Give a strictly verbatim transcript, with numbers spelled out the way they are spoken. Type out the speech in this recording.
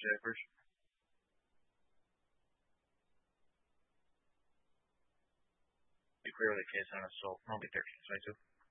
Shepard. Be clearly case on assault. I'll be thirteen twenty-two.